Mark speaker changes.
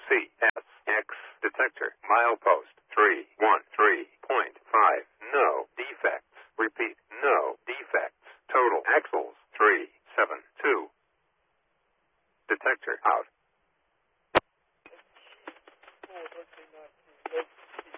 Speaker 1: CSX detector. Milepost 313.5. No defects. Repeat, no defects. Total axles 372. Detector out.